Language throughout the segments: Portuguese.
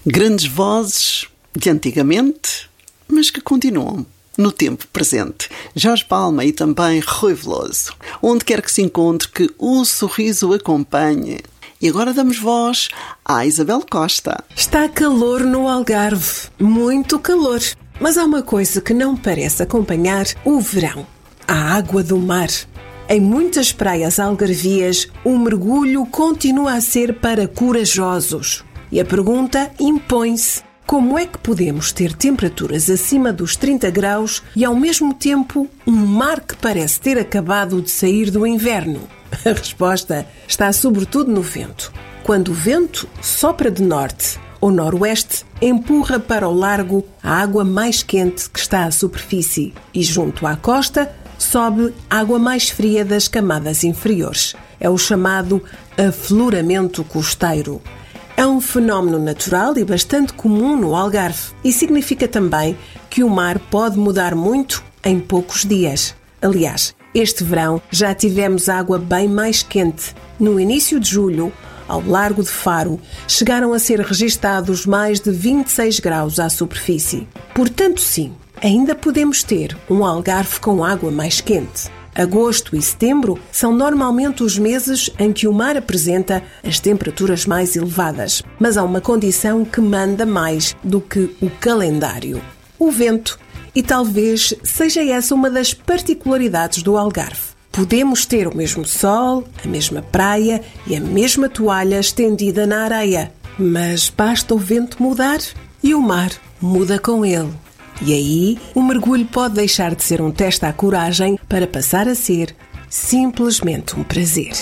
Grandes vozes de antigamente, mas que continuam no tempo presente. Jorge Palma e também Rui Veloso. Onde quer que se encontre, que o sorriso acompanhe. E agora damos voz à Isabel Costa. Está calor no Algarve, muito calor. Mas há uma coisa que não parece acompanhar o verão: a água do mar. Em muitas praias algarvias, o mergulho continua a ser para corajosos. E a pergunta impõe-se: como é que podemos ter temperaturas acima dos 30 graus e, ao mesmo tempo, um mar que parece ter acabado de sair do inverno? A resposta está sobretudo no vento. Quando o vento sopra de norte ou noroeste, empurra para o largo a água mais quente que está à superfície e, junto à costa, sobe água mais fria das camadas inferiores. É o chamado afloramento costeiro. É um fenómeno natural e bastante comum no Algarve e significa também que o mar pode mudar muito em poucos dias. Aliás, este verão já tivemos água bem mais quente. No início de julho, ao largo de Faro, chegaram a ser registados mais de 26 graus à superfície. Portanto, sim, ainda podemos ter um Algarve com água mais quente. Agosto e setembro são normalmente os meses em que o mar apresenta as temperaturas mais elevadas. Mas há uma condição que manda mais do que o calendário: o vento. E talvez seja essa uma das particularidades do Algarve. Podemos ter o mesmo sol, a mesma praia e a mesma toalha estendida na areia. Mas basta o vento mudar e o mar muda com ele. E aí, o mergulho pode deixar de ser um teste à coragem para passar a ser simplesmente um prazer.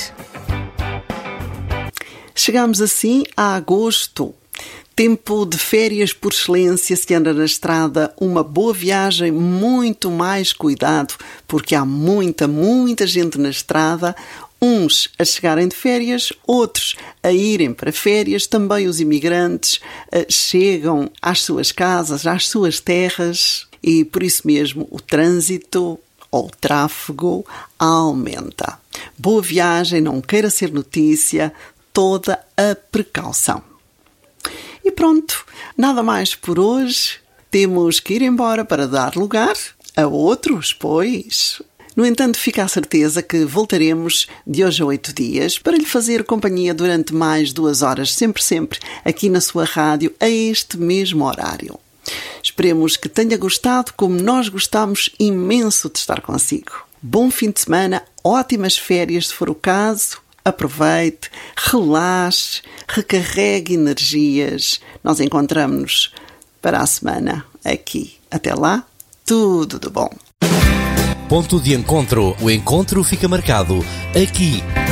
Chegamos assim a agosto. Tempo de férias por excelência. Se anda na estrada, uma boa viagem, muito mais cuidado, porque há muita gente na estrada, uns a chegarem de férias, outros a irem para férias. Também os imigrantes chegam às suas casas, às suas terras, e por isso mesmo o trânsito ou o tráfego aumenta. Boa viagem, não queira ser notícia, toda a precaução. E pronto, nada mais por hoje. Temos que ir embora para dar lugar a outros, pois. No entanto, fica a certeza que voltaremos de hoje a 8 dias para lhe fazer companhia durante mais 2 horas, sempre, aqui na sua rádio, a este mesmo horário. Esperemos que tenha gostado, como nós gostamos imenso de estar consigo. Bom fim de semana, ótimas férias se for o caso. Aproveite, relaxe, recarregue energias. Nós encontramos-nos para a semana aqui. Até lá, tudo de bom. Ponto de encontro. O encontro fica marcado aqui